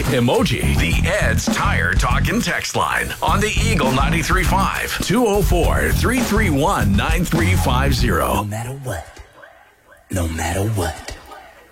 emoji. The Ed's Tire Talkin' text line on the Eagle 93.5 204-331-9350. No matter what.